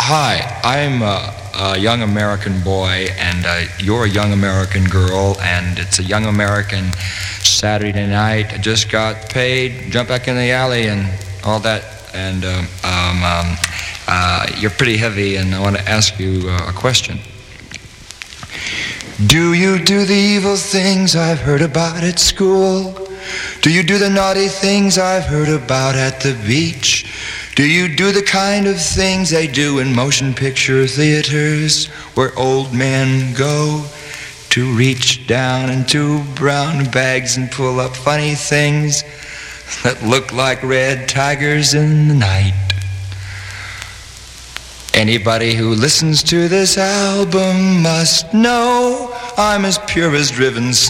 Hi, I'm a young American boy, and you're a young American girl, and it's a young American Saturday night. I just got paid, jump back in the alley, and all that. And you're pretty heavy, and I want to ask you a question. Do you do the evil things I've heard about at school? Do you do the naughty things I've heard about at the beach? Do you do the kind of things they do in motion picture theaters where old men go to reach down into brown bags and pull up funny things that look like red tigers in the night? Anybody who listens to this album must know I'm as pure as driven snow.